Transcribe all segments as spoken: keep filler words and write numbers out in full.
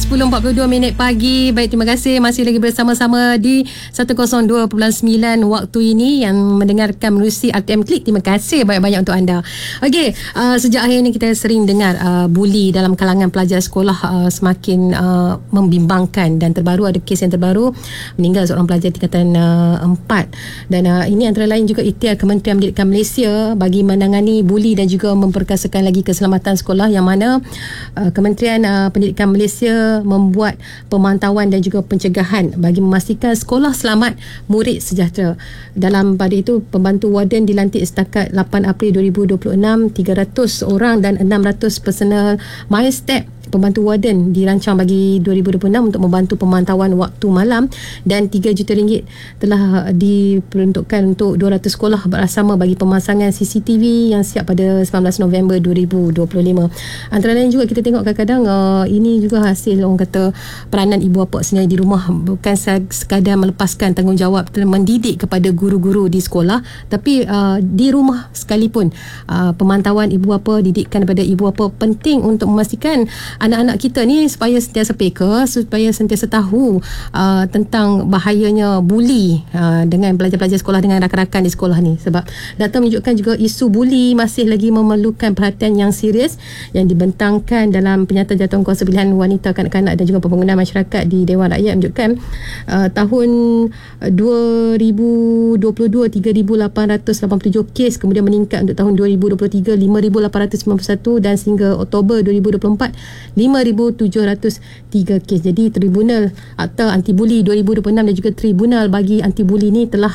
sepuluh empat puluh dua minit pagi. Baik, terima kasih masih lagi bersama-sama di seratus dua perpuluhan sembilan waktu ini yang mendengarkan menerusi R T M Klik. Terima kasih banyak-banyak untuk anda. Okey, uh, sejak hari ini kita sering dengar uh, buli dalam kalangan pelajar sekolah uh, semakin uh, membimbangkan, dan terbaru ada kes yang terbaru meninggal seorang pelajar tingkatan uh, empat, dan uh, ini antara lain juga ikhtiar Kementerian Pendidikan Malaysia bagi menangani buli dan juga memperkasakan lagi keselamatan sekolah, yang mana uh, Kementerian uh, Pendidikan Malaysia membuat pemantauan dan juga pencegahan bagi memastikan sekolah selamat, murid sejahtera. Dalam pada itu, pembantu warden dilantik setakat lapan April dua ribu dua puluh enam, tiga ratus orang dan enam ratus personal MyStep pembantu warden dirancang bagi dua ribu dua puluh enam untuk membantu pemantauan waktu malam, dan tiga juta ringgit telah diperuntukkan untuk dua ratus sekolah bersama bagi pemasangan C C T V yang siap pada sembilan belas November dua ribu dua puluh lima. Antara lain juga kita tengok kadang-kadang uh, ini juga hasil orang kata peranan ibu bapa sendiri di rumah, bukan sekadar melepaskan tanggungjawab mendidik kepada guru-guru di sekolah, tapi uh, di rumah sekalipun uh, pemantauan ibu bapa, didikan kepada ibu bapa penting untuk memastikan anak-anak kita ni supaya sentiasa peka, supaya sentiasa tahu uh, tentang bahayanya buli uh, dengan pelajar-pelajar sekolah, dengan rakan-rakan di sekolah ni. Sebab data menunjukkan juga isu buli masih lagi memerlukan perhatian yang serius yang dibentangkan dalam Penyataan Jawatankuasa Pilihan Wanita, Kanak-kanak dan juga Pembangunan Masyarakat di Dewan Rakyat menunjukkan uh, tahun dua ribu dua puluh dua tiga ribu lapan ratus lapan puluh tujuh kes, kemudian meningkat untuk tahun dua ribu dua puluh tiga lima ribu lapan ratus sembilan puluh satu, dan sehingga Oktober dua ribu dua puluh empat lima ribu tujuh ratus tiga kes. Jadi Tribunal Akta Anti Buli dua ribu dua puluh enam dan juga Tribunal bagi Anti Buli ni telah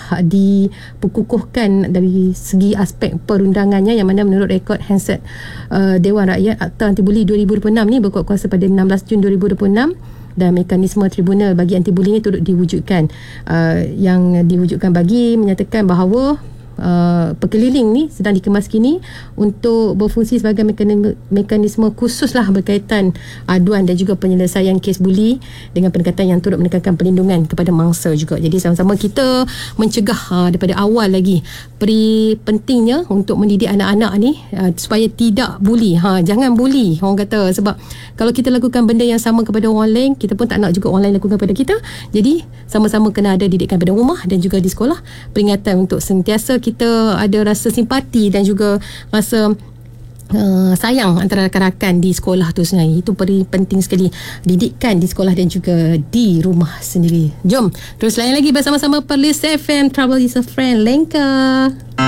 diperkukuhkan dari segi aspek perundangannya, yang mana menurut rekod Hansard uh, Dewan Rakyat, Akta Anti Buli dua ribu dua puluh enam ni berkuat kuasa pada enam belas Jun dua ribu dua puluh enam, dan mekanisme tribunal bagi anti buli ini turut diwujudkan. Uh, yang diwujudkan bagi menyatakan bahawa Uh, pekeliling ni sedang dikemas kini untuk berfungsi sebagai mekanisme, mekanisme khusus lah berkaitan aduan dan juga penyelesaian kes buli, dengan pendekatan yang turut menekankan perlindungan kepada mangsa juga. Jadi sama-sama kita mencegah uh, daripada awal lagi. Peri pentingnya untuk mendidik anak-anak ni uh, supaya tidak buli. Ha, jangan buli orang kata, sebab kalau kita lakukan benda yang sama kepada orang lain, kita pun tak nak juga orang lain lakukan kepada kita. Jadi sama-sama kena ada didikan pada rumah dan juga di sekolah, peringatan untuk sentiasa kita ada rasa simpati dan juga rasa uh, sayang antara rakan-rakan di sekolah tu sebenarnya. Itu peri penting sekali, didikan di sekolah dan juga di rumah sendiri. Jom terus layan lagi bersama-sama Perlis F M. Travel is a friend. Lengka.